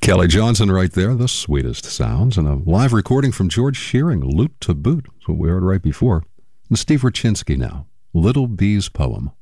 Kelly Johnson right there, the sweetest sounds, and a live recording from George Shearing, Loot to Boot. That's what we heard right before. And Steve Raczynski now, Little Bee's Poem.